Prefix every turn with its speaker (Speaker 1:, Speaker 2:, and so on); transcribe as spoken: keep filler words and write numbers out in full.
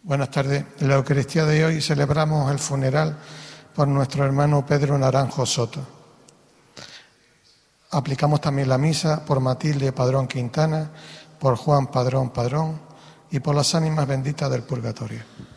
Speaker 1: Buenas tardes. En la Eucaristía de hoy celebramos el funeral por nuestro hermano Pedro Naranjo Soto. Aplicamos también la misa por Matilde Padrón Quintana, por Juan Padrón Padrón y por las ánimas benditas del purgatorio.